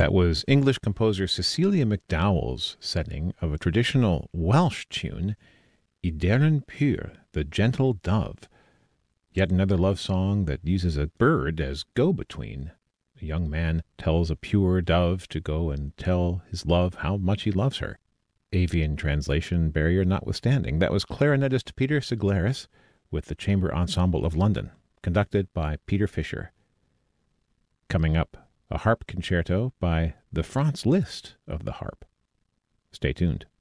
That was English composer Cecilia McDowell's setting of a traditional Welsh tune, Ideren Pur, the Gentle Dove. Yet another love song that uses a bird as go-between. A young man tells a pure dove to go and tell his love how much he loves her. Avian translation barrier notwithstanding. That was clarinetist Peter Siglaris with the Chamber Ensemble of London, conducted by Peter Fisher. Coming up, a harp concerto by the Franz Liszt of the harp. Stay tuned.